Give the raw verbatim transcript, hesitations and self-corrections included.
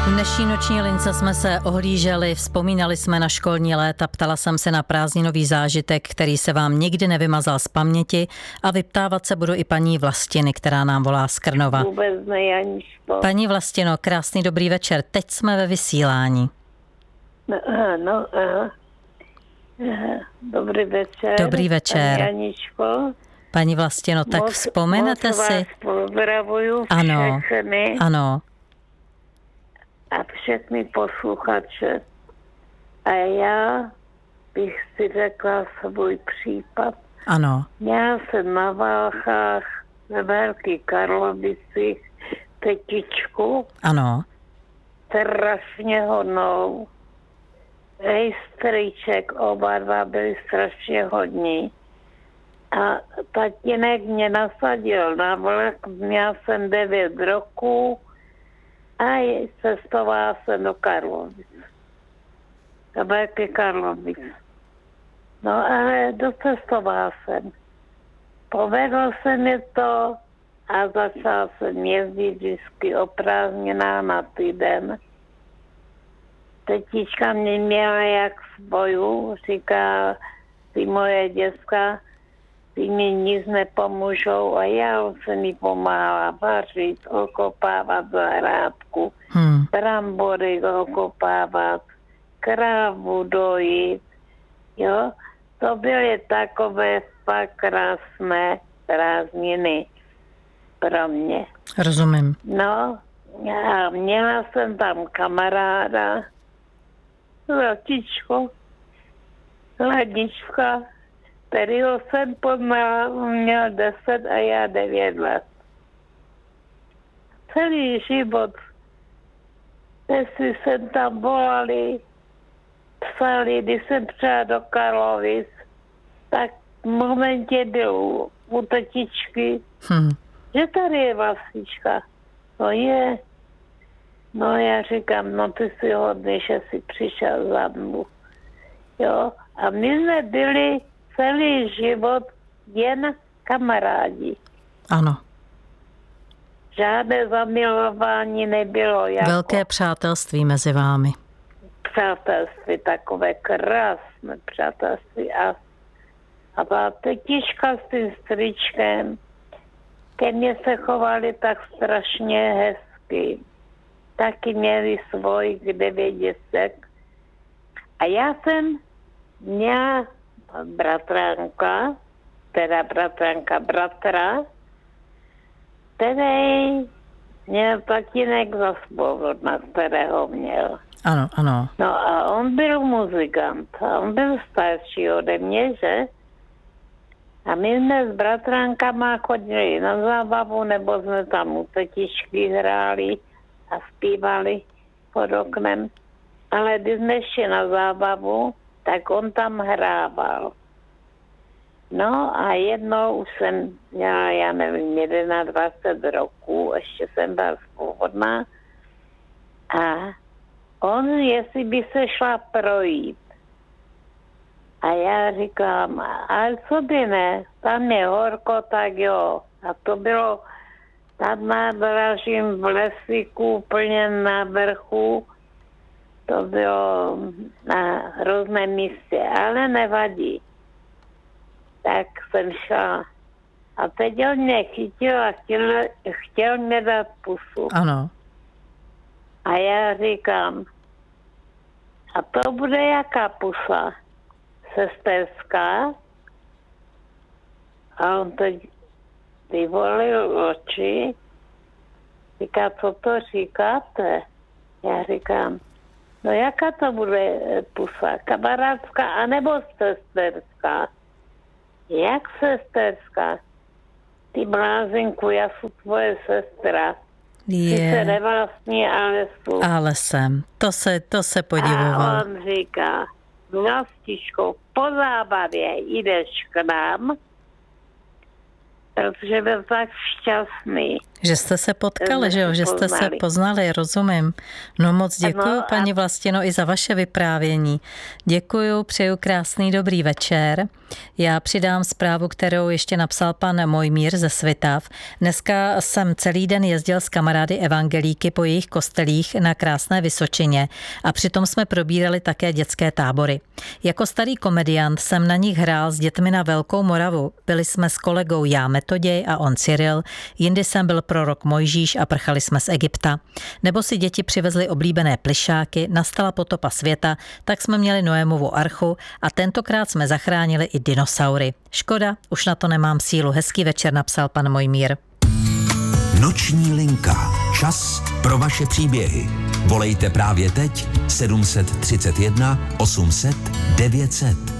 V dnešní noční lince jsme se ohlíželi, vzpomínali jsme na školní léta, ptala jsem se na prázdninový zážitek, který se vám nikdy nevymazal z paměti, a vyptávat se budu i paní Vlastiny, která nám volá z Krnova. Vůbec ne, Janičko. Paní Vlastino, krásný dobrý večer, teď jsme ve vysílání. No, no, aha. Aha. Dobrý večer. Dobrý večer. Paní Janičko. Paní Vlastino, tak moc, vzpomenete moc si? Vás pozdravuju ano, všechny ano. a všechny posluchače. A já bych si řekla svůj případ. Ano. Já jsem na Válchách ve Velkých Karlovicích tetičku. Ano. Strašně hodnou. Hej, strýček, oba dva byli strašně hodní. A tatínek mě nasadil na vlak, měl jsem devět roků a cestovala jsem do Karlovic. Do Velké Karlovic. No ale docestovala jsem. Povedlo se mi to a začala jsem jezdit vždycky o prázdninách na týden. Tetička mě měla jak svoju, říká, ty moje děcka, ty mi nic nepomůžou, a já jsem mi pomáhala vařit, okopávat zahrádku, hmm. brambory okopávat, krávu dojít, jo. To byly takové fakt krásné prázdniny pro mě. Rozumím. No, a měla jsem tam kamaráda, Latičko, Ladnička, kterýho jsem poznala, měl deset a já devět let. Celý život, jestli jsem tam volali, psali, když jsem přijela do Karlovic, tak v momentě byl u, u tetičky, hmm. že tady je Vlastička. No je. No já říkám, no ty si hodný, že jsi přišel za mnou. Jo, a my jsme byli celý život jen kamarádi. Ano. Žádné zamilování nebylo. Jako velké přátelství mezi vámi. Přátelství, takové krásné přátelství. A, a ta tetička s tím stričkem, ke mně se chovali tak strašně hezky. Taky měli svoj devět děcek. A já jsem měla bratránka, teda bratránka bratra, který měl tatínek za spoludna, kterého měl. Ano, ano. No a on byl muzikant. A on byl starší ode mě, že? A my jsme s bratránkama chodili na zábavu, nebo jsme tam u tetičky hráli a zpívali pod oknem. Ale když jsme šli na zábavu, tak on tam hrával. No a jednou už jsem měla, já nevím, dvacet jedna roků, ještě jsem byla svobodná. A on, jestli by se šla projít. A já říkám, ale co by ne, tam je horko, tak jo. A to bylo tam na Dražím v lesíku, úplně na vrchu. To bylo na různém místě, ale nevadí. Tak jsem šla. A teď on mě chytil a chtěl, chtěl mě dát pusu. Ano. A já říkám, a to bude jaká pusa? Sesterská? A on teď vyvolil oči. Říká, co to říkáte? Já říkám, no jaká to bude pusa? Kamarádská anebo sesterská? Jak sesterská? Ty blázinku, já jsem tvoje sestra. Je. Ty se nevlastní, ale jsou. Ale jsem. To se, to se podivoval. A on říká, Vlastičko, po zábavě jdeš k nám, protože byl tak šťastný. Že jste se potkali, že jo, že jste se poznali, rozumím. No moc děkuju, no, paní Vlastino, i za vaše vyprávění. Děkuju, přeju krásný dobrý večer. Já přidám zprávu, kterou ještě napsal pan Mojmír ze Svitav. Dneska jsem celý den jezdil s kamarády evangelíky po jejich kostelích na krásné Vysočině a přitom jsme probírali také dětské tábory. Jako starý komediant jsem na nich hrál s dětmi na Velkou Moravu. Byli jsme s kolegou já Metoděj a on Cyril, jindy jsem byl prorok Mojžíš a prchali jsme z Egypta. Nebo si děti přivezly oblíbené plyšáky, nastala potopa světa, tak jsme měli Noémovu archu a tentokrát jsme zachránili i dinosaury. Škoda, už na to nemám sílu. Hezký večer, napsal pan Mojmír. Noční linka. Čas pro vaše příběhy. Volejte právě teď sedm set třicet jedna osm set devět set.